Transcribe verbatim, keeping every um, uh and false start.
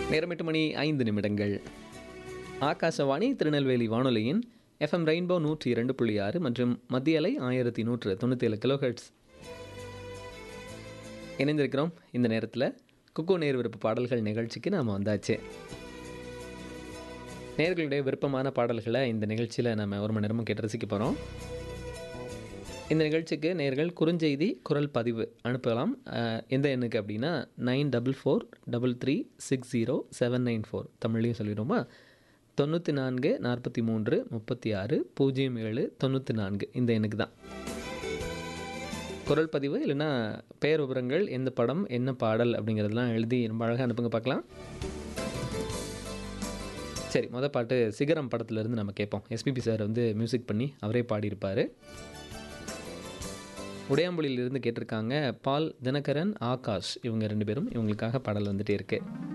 நேரம் எட்டு மணி ஐந்து நிமிடங்கள். ஆகாசவாணி திருநெல்வேலி வானொலியின் எஃப்எம் ரெயின்போ நூற்றி இரண்டு புள்ளி ஆறு மற்றும் மத்திய அலை ஆயிரத்தி நூற்று தொண்ணூற்றி ஏழு கிலோஹெட்ஸ் இணைந்திருக்கிறோம். இந்த நேரத்தில் குக்கு நேர் விருப்ப பாடல்கள் நிகழ்ச்சிக்கு நாம் வந்தாச்சு. நேர்களுடைய விருப்பமான பாடல்களை இந்த நிகழ்ச்சியில் நம்ம ஒரு மணி நேரமும் கேட்டு ரசிக்க போகிறோம். இந்த நிகழ்ச்சிக்கு நேர்கள் குறுஞ்செய்தி குரல் பதிவு அனுப்பலாம். எந்த எண்ணுக்கு அப்படின்னா nine double four double three six zero seven nine four தமிழ்லையும் சொல்லிடுவோமா, தொண்ணூற்றி நான்கு நாற்பத்தி மூன்று முப்பத்தி ஆறு பூஜ்ஜியம் ஏழு தொண்ணூற்றி நான்கு இந்த எண்ணுக்கு தான் குரல் பதிவு. இல்லைன்னா பெயர் விவரங்கள், எந்த படம் என்ன பாடல் அப்படிங்கிறதெல்லாம் எழுதி ரொம்ப அழகாக அனுப்புங்க பார்க்கலாம். சரி, மொதல் பாட்டு சிகரம் படத்துலேருந்து நம்ம கேட்போம். எஸ்பிபி சார் வந்து மியூசிக் பண்ணி அவரே பாடியிருப்பார். உடையாம்புலியிலிருந்து கேட்டிருக்காங்க. பால் தினகரன், ஆகாஷ் இவங்க ரெண்டு பேரும். இவங்களுக்காக பாடல் வந்துட்டே இருக்கு.